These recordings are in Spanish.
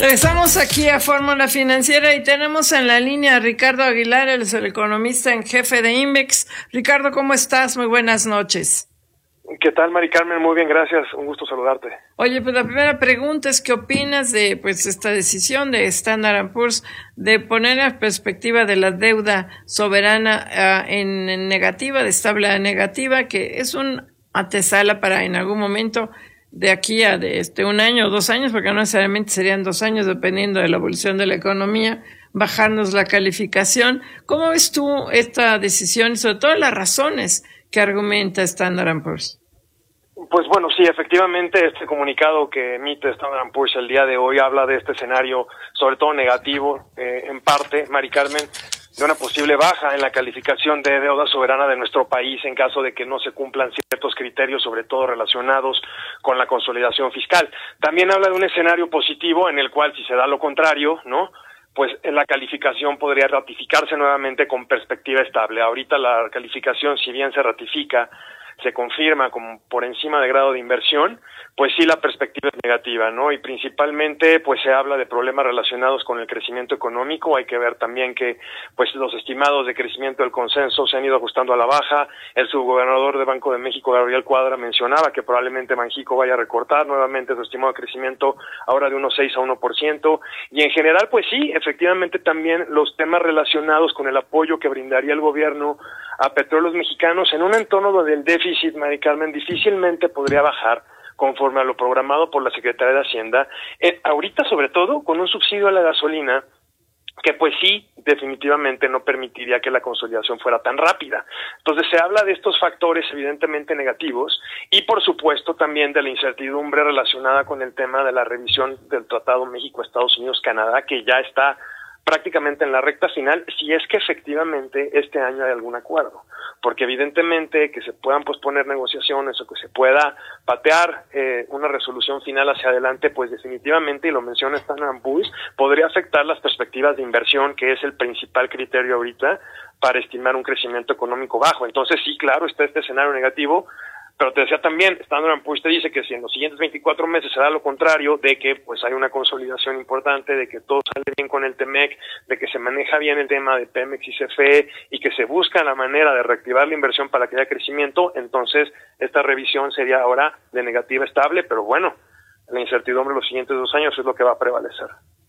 Regresamos aquí a Fórmula Financiera y tenemos en la línea a Ricardo Aguilar, él es el economista en jefe de Invex. Ricardo, ¿cómo estás? Muy buenas noches. ¿Qué tal, Mari Carmen? Muy bien, gracias. Un gusto saludarte. Oye, pues la primera pregunta es, ¿qué opinas de esta decisión de Standard & Poor's de poner la perspectiva de la deuda soberana en negativa, de estable a negativa, que es un antesala para en algún momento de aquí a un año o 2 años, porque no necesariamente serían 2 años, dependiendo de la evolución de la economía, bajarnos la calificación? ¿Cómo ves tú esta decisión y sobre todo las razones que argumenta Standard & Poor's? Pues bueno, sí, efectivamente este comunicado que emite Standard & Poor's el día de hoy habla de este escenario, sobre todo negativo, en parte, Mari Carmen, de una posible baja en la calificación de deuda soberana de nuestro país en caso de que no se cumplan ciertos criterios, sobre todo relacionados con la consolidación fiscal. También habla de un escenario positivo en el cual, si se da lo contrario, ¿no?, pues la calificación podría ratificarse nuevamente con perspectiva estable. Ahorita la calificación, si bien se ratifica, se confirma como por encima de grado de inversión, pues sí, la perspectiva es negativa, ¿no? Y principalmente pues se habla de problemas relacionados con el crecimiento económico. Hay que ver también que pues los estimados de crecimiento del consenso se han ido ajustando a la baja. El subgobernador de Banco de México, Gabriel Cuadra, mencionaba que probablemente Banxico vaya a recortar nuevamente su estimado de crecimiento ahora de 1.6 a 1%, y en general pues sí, efectivamente también los temas relacionados con el apoyo que brindaría el gobierno a Petróleos Mexicanos en un entorno donde el déficit, Mari Carmen, difícilmente podría bajar conforme a lo programado por la Secretaría de Hacienda, ahorita sobre todo con un subsidio a la gasolina que pues sí, definitivamente no permitiría que la consolidación fuera tan rápida. Entonces se habla de estos factores evidentemente negativos y por supuesto también de la incertidumbre relacionada con el tema de la revisión del Tratado México-Estados Unidos-Canadá, que ya está prácticamente en la recta final, si es que efectivamente este año hay algún acuerdo, porque evidentemente que se puedan posponer negociaciones o que se pueda patear una resolución final hacia adelante, pues definitivamente, y lo menciona Standard & Poor's, podría afectar las perspectivas de inversión, que es el principal criterio ahorita para estimar un crecimiento económico bajo. Entonces sí, claro, está este escenario negativo. Pero te decía también, Standard & Poor's te dice que si en los siguientes 24 meses se da lo contrario, de que pues hay una consolidación importante, de que todo sale bien con el TEMEC, de que se maneja bien el tema de Pemex y CFE y que se busca la manera de reactivar la inversión para que haya crecimiento, entonces esta revisión sería ahora de negativa estable, pero bueno, la incertidumbre de los siguientes 2 años es lo que va a prevalecer.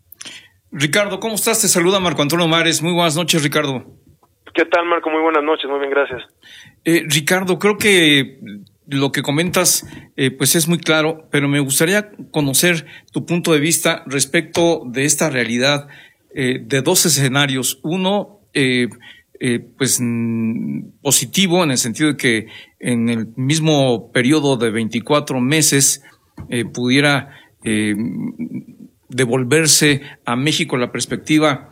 Ricardo, ¿cómo estás? Te saluda Marco Antonio Mares. Muy buenas noches, Ricardo. ¿Qué tal, Marco? Muy buenas noches, muy bien, gracias. Ricardo, creo que lo que comentas pues es muy claro, pero me gustaría conocer tu punto de vista respecto de esta realidad de 2 escenarios. Uno, pues positivo en el sentido de que en el mismo periodo de 24 meses pudiera devolverse a México la perspectiva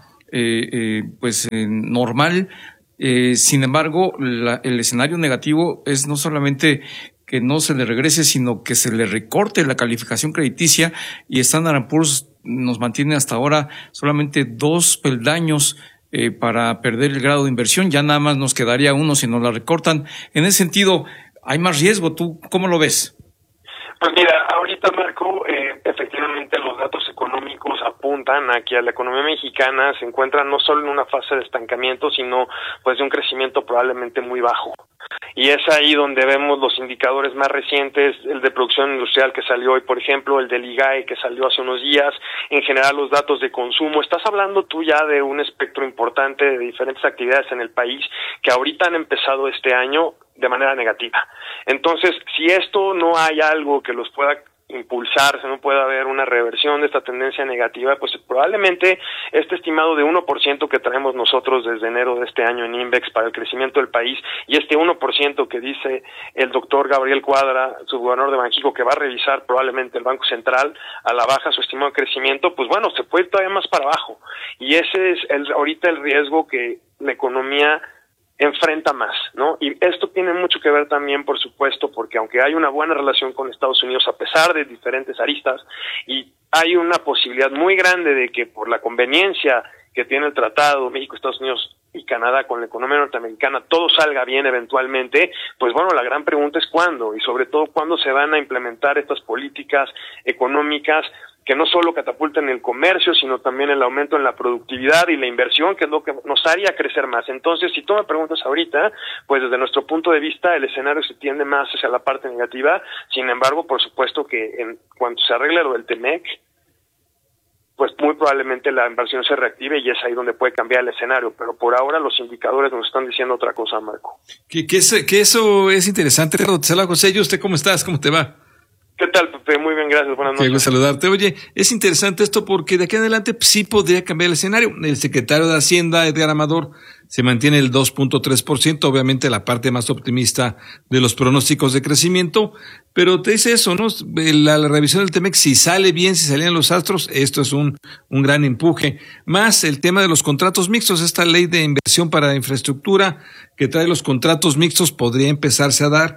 normal. Sin embargo, el escenario negativo es no solamente que no se le regrese, sino que se le recorte la calificación crediticia, y Standard & Poor's nos mantiene hasta ahora solamente 2 peldaños para perder el grado de inversión. Ya nada más nos quedaría uno si nos la recortan. En ese sentido, ¿hay más riesgo? ¿Tú cómo lo ves? Pues mira, ahorita, Marco, efectivamente los datos económicos apuntan a que la economía mexicana se encuentra no solo en una fase de estancamiento, sino pues de un crecimiento probablemente muy bajo. Y es ahí donde vemos los indicadores más recientes, el de producción industrial que salió hoy, por ejemplo, el del IGAE que salió hace unos días, en general los datos de consumo. Estás hablando tú ya de un espectro importante de diferentes actividades en el país que ahorita han empezado este año de manera negativa. Entonces, si esto no hay algo que los pueda impulsar, si no puede haber una reversión de esta tendencia negativa, pues probablemente este estimado de 1% que traemos nosotros desde enero de este año en Invex para el crecimiento del país, y este 1% que dice el doctor Gabriel Cuadra, subgobernador de Banxico, que va a revisar probablemente el Banco Central a la baja su estimado de crecimiento, pues bueno, se puede ir todavía más para abajo. Y ese es ahorita el riesgo que la economía enfrenta más, ¿no? Y esto tiene mucho que ver también, por supuesto, porque aunque hay una buena relación con Estados Unidos a pesar de diferentes aristas, y hay una posibilidad muy grande de que por la conveniencia que tiene el tratado México, Estados Unidos y Canadá con la economía norteamericana todo salga bien eventualmente, pues bueno, la gran pregunta es cuándo, y sobre todo cuándo se van a implementar estas políticas económicas que no solo catapulten el comercio, sino también el aumento en la productividad y la inversión, que es lo que nos haría crecer más. Entonces, si tú me preguntas ahorita, pues desde nuestro punto de vista el escenario se tiende más hacia la parte negativa. Sin embargo, por supuesto que en cuanto se arregle lo del TEMEC, pues muy probablemente la inversión se reactive y es ahí donde puede cambiar el escenario. Pero por ahora los indicadores nos están diciendo otra cosa, Marco. Que eso es interesante. Hola, José, ¿usted cómo estás? ¿Cómo te va? ¿Qué tal, Pepe? Muy bien, gracias. Buenas noches. Quiero saludarte. Oye, es interesante esto porque de aquí en adelante sí podría cambiar el escenario. El secretario de Hacienda, Edgar Amador, se mantiene el 2.3%, obviamente la parte más optimista de los pronósticos de crecimiento, pero te dice eso, ¿no? La revisión del TEMEC, si sale bien, si salían los astros, esto es un gran empuje. Más el tema de los contratos mixtos, esta ley de inversión para infraestructura que trae los contratos mixtos podría empezarse a dar,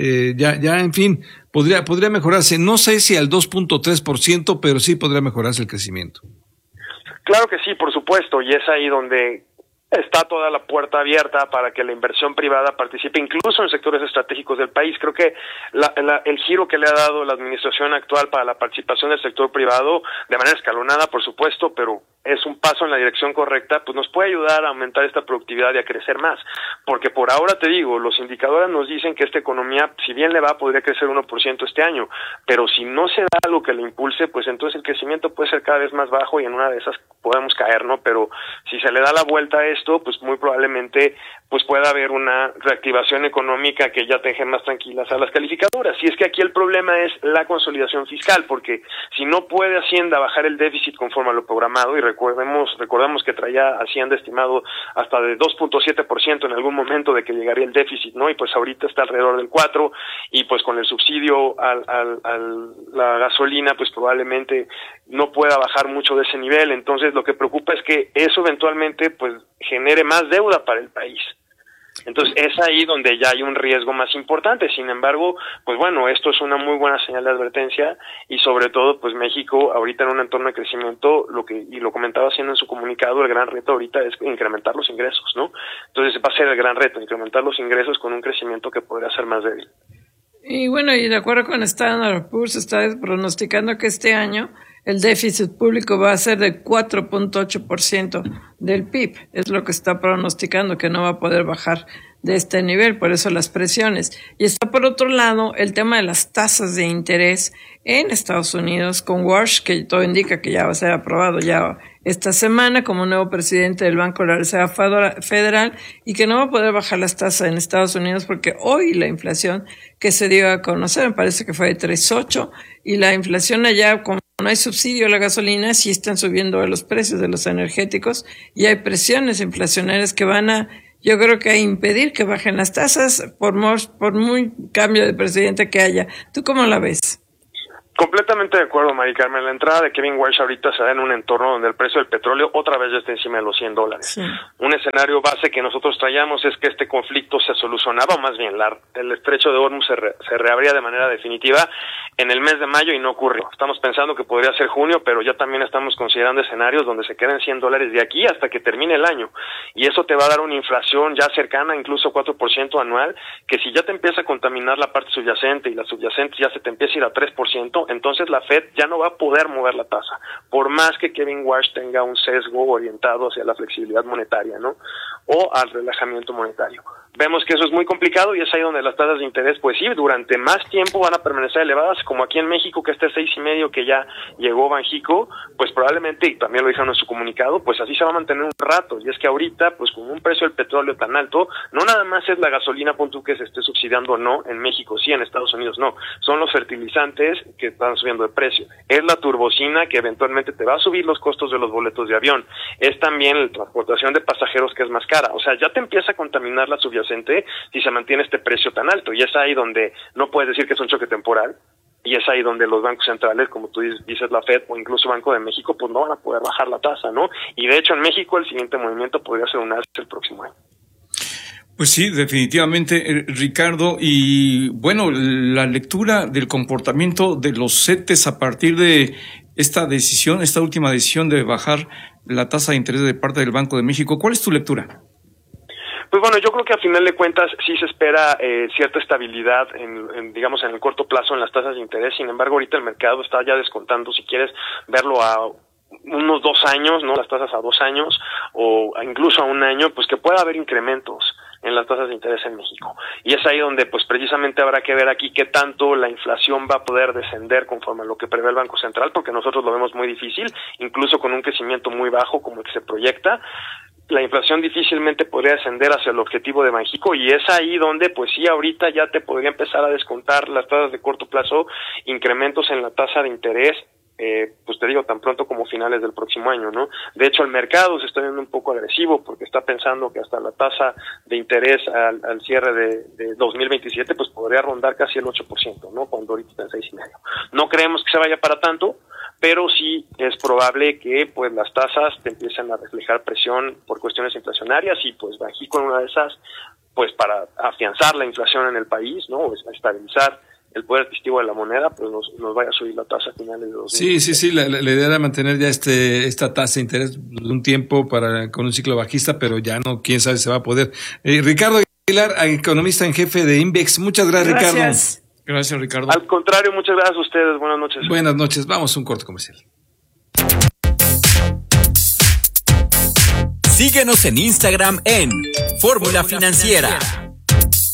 en fin, podría mejorarse. No sé si al 2.3%, pero sí podría mejorarse el crecimiento. Claro que sí, por supuesto, y es ahí donde está toda la puerta abierta para que la inversión privada participe incluso en sectores estratégicos del país. Creo que el giro que le ha dado la administración actual para la participación del sector privado, de manera escalonada, por supuesto, pero es un paso en la dirección correcta, pues nos puede ayudar a aumentar esta productividad y a crecer más. Porque por ahora te digo, los indicadores nos dicen que esta economía, si bien le va, podría crecer 1% este año, pero si no se da algo que le impulse, pues entonces el crecimiento puede ser cada vez más bajo y en una de esas podemos caer, ¿no? Pero si se le da la vuelta a esto, pues muy probablemente pues pueda haber una reactivación económica que ya te deje más tranquilas a las calificadoras. Y es que aquí el problema es la consolidación fiscal, porque si no puede Hacienda bajar el déficit conforme a lo programado, y recordemos que traía Hacienda estimado hasta de 2.7% en algún momento de que llegaría el déficit, ¿no? Y pues ahorita está alrededor del 4%, y pues con el subsidio a la gasolina, pues probablemente no pueda bajar mucho de ese nivel. Entonces lo que preocupa es que eso eventualmente pues genere más deuda para el país. Entonces es ahí donde ya hay un riesgo más importante. Sin embargo, pues bueno, esto es una muy buena señal de advertencia, y sobre todo pues México ahorita en un entorno de crecimiento, lo comentaba haciendo en su comunicado, el gran reto ahorita es incrementar los ingresos, ¿no? Entonces va a ser el gran reto, incrementar los ingresos con un crecimiento que podría ser más débil. Y bueno, y de acuerdo con Standard & Poor's, está pronosticando que este año el déficit público va a ser de 4.8% del PIB. Es lo que está pronosticando, que no va a poder bajar de este nivel, por eso las presiones. Y está por otro lado el tema de las tasas de interés en Estados Unidos, con Walsh, que todo indica que ya va a ser aprobado ya esta semana como nuevo presidente del Banco de la Reserva Federal, y que no va a poder bajar las tasas en Estados Unidos porque hoy la inflación que se dio a conocer, me parece que fue de 3.8, y la inflación allá, como no hay subsidio a la gasolina, sí están subiendo los precios de los energéticos, y hay presiones inflacionarias que van a, yo creo que a impedir que bajen las tasas por muy cambio de presidente que haya. ¿Tú cómo la ves? Completamente de acuerdo, Mari Carmen. La entrada de Kevin Walsh ahorita se da en un entorno donde el precio del petróleo otra vez ya está encima de los $100. Sí. Un escenario base que nosotros traíamos es que este conflicto se solucionaba, o más bien el estrecho de Hormuz se reabría de manera definitiva en el mes de mayo, y no ocurrió. Estamos pensando que podría ser junio, pero ya también estamos considerando escenarios donde se queden $100 de aquí hasta que termine el año. Y eso te va a dar una inflación ya cercana, incluso 4% anual, que si ya te empieza a contaminar la parte subyacente y la subyacente ya se te empieza a ir a 3%, entonces la Fed ya no va a poder mover la tasa, por más que Kevin Walsh tenga un sesgo orientado hacia la flexibilidad monetaria, ¿no? O al relajamiento monetario. Vemos que eso es muy complicado, y es ahí donde las tasas de interés, pues sí, durante más tiempo van a permanecer elevadas, como aquí en México, que este 6.5 que ya llegó Banxico, pues probablemente, y también lo dijeron en su comunicado, pues así se va a mantener un rato. Y es que ahorita, pues con un precio del petróleo tan alto, no nada más es la gasolina, pon tú, que se esté subsidiando o no en México, sí, en Estados Unidos no, son los fertilizantes que están subiendo de precio, es la turbocina que eventualmente te va a subir los costos de los boletos de avión, es también la transportación de pasajeros, que es más cara. O sea, ya te empieza a contaminar la subyacente si se mantiene este precio tan alto, y es ahí donde no puedes decir que es un choque temporal, y es ahí donde los bancos centrales, como tú dices, la Fed o incluso Banco de México, pues no van a poder bajar la tasa, ¿no? Y de hecho en México el siguiente movimiento podría ser un alza el próximo año. Pues sí, definitivamente, Ricardo. Y bueno, la lectura del comportamiento de los CETES a partir de esta última decisión de bajar la tasa de interés de parte del Banco de México, ¿cuál es tu lectura? Pues bueno, yo creo que al final de cuentas sí se espera cierta estabilidad digamos, en el corto plazo en las tasas de interés. Sin embargo, ahorita el mercado está ya descontando, si quieres verlo a unos 2 años, ¿no? Las tasas a 2 años o incluso a 1 año, pues que pueda haber incrementos en las tasas de interés en México. Y es ahí donde pues precisamente habrá que ver aquí qué tanto la inflación va a poder descender conforme a lo que prevé el Banco Central, porque nosotros lo vemos muy difícil, incluso con un crecimiento muy bajo como el que se proyecta. La inflación difícilmente podría descender hacia el objetivo de Banxico, y es ahí donde pues sí ahorita ya te podría empezar a descontar las tasas de corto plazo, incrementos en la tasa de interés, pues te digo, tan pronto como finales del próximo año, ¿no? De hecho, el mercado se está viendo un poco agresivo porque está pensando que hasta la tasa de interés al cierre de 2027 pues podría rondar casi el 8%, ¿no? Cuando ahorita está en 6,5%. No creemos que se vaya para tanto, pero sí es probable que pues las tasas te empiecen a reflejar presión por cuestiones inflacionarias, y pues Banxico en una de esas, pues para afianzar la inflación en el país, ¿no? Estabilizar el poder adquisitivo de la moneda, pues nos vaya a subir la tasa a finales de 2020. Sí, la idea era mantener ya esta tasa de interés de un tiempo con un ciclo bajista, pero ya no, quién sabe si se va a poder. Ricardo Aguilar, economista en jefe de Invex, muchas gracias. Ricardo. Gracias, Ricardo. Al contrario, muchas gracias a ustedes, buenas noches. Buenas noches, vamos a un corte comercial. Síguenos en Instagram en Fórmula Financiera.